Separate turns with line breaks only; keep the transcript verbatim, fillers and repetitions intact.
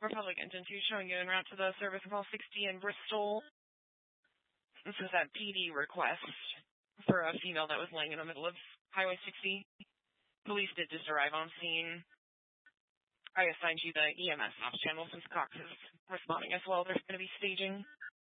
Republic Engine two showing you en route to the service call sixty in Bristol. This is that P D request for a female that was laying in the middle of Highway sixty. Police did just arrive on scene. I assigned you the E M S ops channel since Cox is responding as well. There's going to be staging.